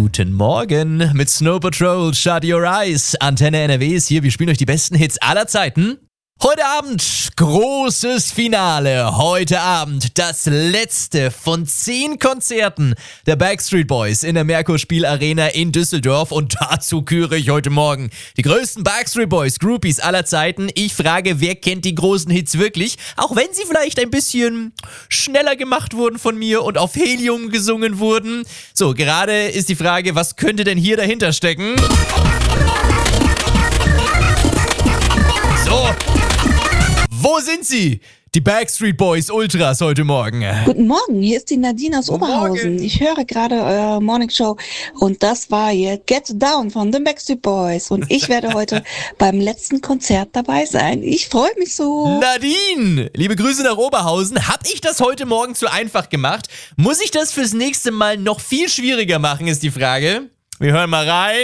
Guten Morgen mit Snow Patrol, Shut Your Eyes. Antenne NRW ist hier, wir spielen euch die besten Hits aller Zeiten. Heute Abend großes Finale. Heute Abend das letzte von 10 Konzerten der Backstreet Boys in der Merkur-Spiel Arena in Düsseldorf. Und dazu küre ich heute Morgen die größten Backstreet Boys Groupies aller Zeiten. Ich frage, wer kennt die großen Hits wirklich? Auch wenn sie vielleicht ein bisschen schneller gemacht wurden von mir und auf Helium gesungen wurden. So, gerade ist die Frage, was könnte denn hier dahinter stecken? So. Wo sind sie? Die Backstreet Boys Ultras heute Morgen. Guten Morgen, hier ist die Nadine aus Oberhausen. Ich höre gerade eure Morning Show und das war hier Get Down von den Backstreet Boys. Und ich werde heute beim letzten Konzert dabei sein. Ich freue mich so. Nadine, liebe Grüße nach Oberhausen. Hab ich das heute Morgen zu einfach gemacht? Muss ich das fürs nächste Mal noch viel schwieriger machen, ist die Frage. Wir hören mal rein.